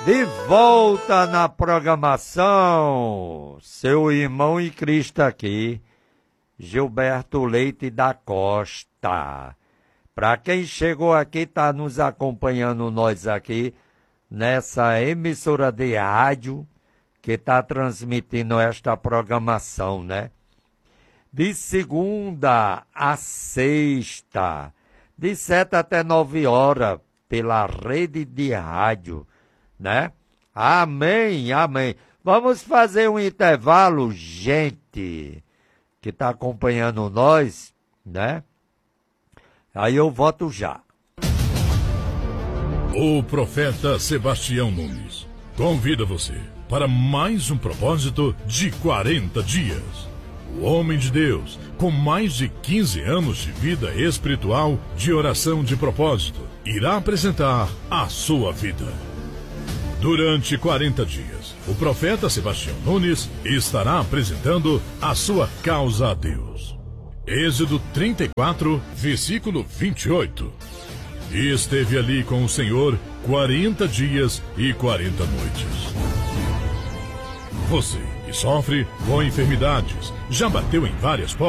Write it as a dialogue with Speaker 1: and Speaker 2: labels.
Speaker 1: De volta na programação, seu irmão em Cristo aqui, Gilberto Leite da Costa. Para quem chegou aqui, está nos acompanhando nós aqui, nessa emissora de rádio, que está transmitindo esta programação, né? De segunda a sexta, de 7 até 9 horas, pela rede de rádio, né? Amém, amém. Vamos fazer um intervalo, gente, que está acompanhando nós, né? Aí eu volto já.
Speaker 2: O profeta Sebastião Nunes convida você para mais um propósito de 40 dias. O homem de Deus, com mais de 15 anos de vida espiritual, de oração de propósito, irá apresentar a sua vida. Durante 40 dias, o profeta Sebastião Nunes estará apresentando a sua causa a Deus. Êxodo 34, versículo 28. E esteve ali com o Senhor 40 dias e 40 noites. Você que sofre com enfermidades, já bateu em várias portas.